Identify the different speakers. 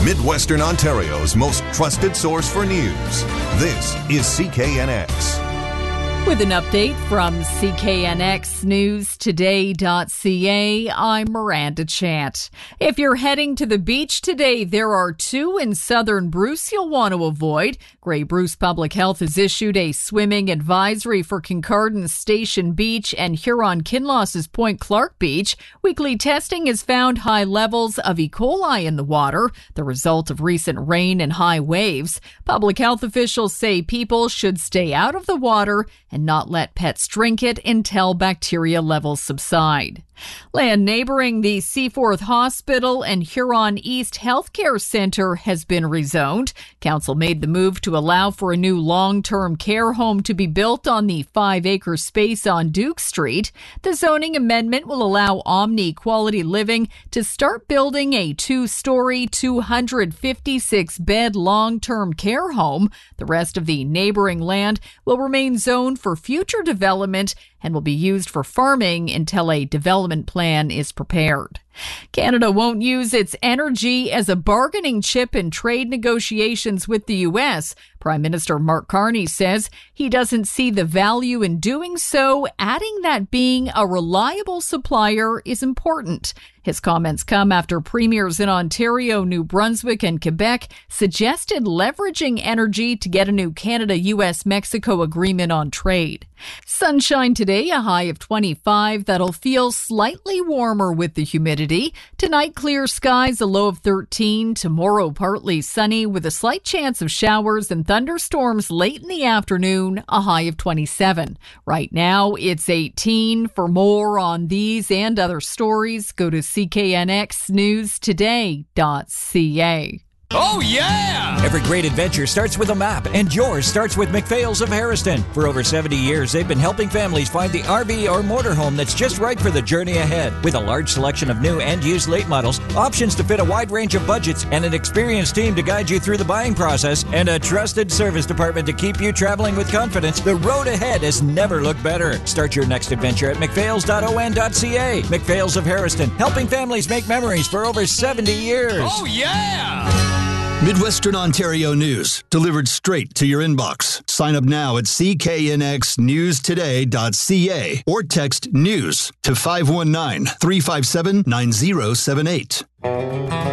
Speaker 1: Midwestern Ontario's most trusted source for news. This is CKNX.
Speaker 2: With an update from CKNXNewsToday.ca, I'm Miranda Chant. If you're heading to the beach today, there are 2 in southern Bruce you'll want to avoid. Grey Bruce Public Health has issued a swimming advisory for Kincardine Station Beach and Huron-Kinloss's Point Clark Beach. Weekly testing has found high levels of E. coli in the water, the result of recent rain and high waves. Public health officials say people should stay out of the water and not let pets drink it until bacteria levels subside. Land neighboring the Seaforth Hospital and Huron East Healthcare Centre has been rezoned. Council made the move to allow for a new long-term care home to be built on the 5-acre space on Duke Street. The zoning amendment will allow Omni Quality Living to start building a 2-story, 256-bed long-term care home. The rest of the neighboring land will remain zoned for future development and will be used for farming until a development plan is prepared. Canada won't use its energy as a bargaining chip in trade negotiations with the U.S. Prime Minister Mark Carney says he doesn't see the value in doing so, adding that being a reliable supplier is important. His comments come after premiers in Ontario, New Brunswick, and Quebec suggested leveraging energy to get a new Canada-US-Mexico agreement on trade. Sunshine today, a high of 25. That'll feel slightly warmer with the humidity. Tonight, clear skies, a low of 13. Tomorrow, partly sunny with a slight chance of showers and thunderstorms late in the afternoon, a high of 27. Right now, it's 18. For more on these and other stories, go to CKNXNewsToday.ca.
Speaker 3: Oh, yeah! Every great adventure starts with a map, and yours starts with McPhail's of Harriston. For over 70 years, they've been helping families find the RV or motorhome that's just right for the journey ahead. With a large selection of new and used late models, options to fit a wide range of budgets, and an experienced team to guide you through the buying process, and a trusted service department to keep you traveling with confidence, the road ahead has never looked better. Start your next adventure at mcphails.on.ca. McPhail's of Harriston, helping families make memories for over 70 years.
Speaker 4: Oh, yeah!
Speaker 5: Midwestern Ontario news, delivered straight to your inbox. Sign up now at CKNXNewsToday.ca or text NEWS to 519-357-9078.